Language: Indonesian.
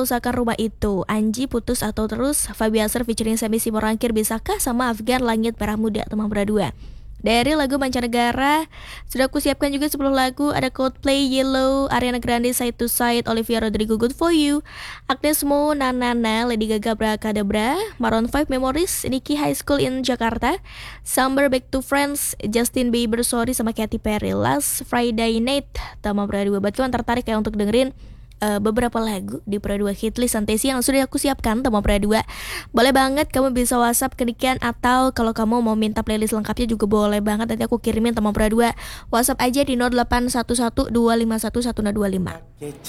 usahakan rumah itu. Anji putus atau terus. Fabiaser featuring Semi Simorangkir bisakah sama Afgan Langit Merah Muda teman berdua. Dari lagu mancanegara sudah aku siapkan juga 10 lagu. Ada Coldplay, Yellow, Ariana Grande, Side to Side, Olivia Rodrigo, Good For You, Agnes Mo, Nanana, Lady Gaga, Abracadabra, Maroon 5, Memories, Nicki, High School in Jakarta, Summer, Back to Friends, Justin Bieber, Sorry, sama Katy Perry, Last Friday Night, Tama Berdua. Buat kalian tertarik ya untuk dengerin beberapa lagu di Pradua Hitlist Santesi yang sudah aku siapkan Tama Pradua. Boleh banget kamu bisa WhatsApp ke Niken, atau kalau kamu mau minta playlist lengkapnya juga boleh banget, nanti aku kirimin Tama Pradua. WhatsApp aja di 0811 251 1025.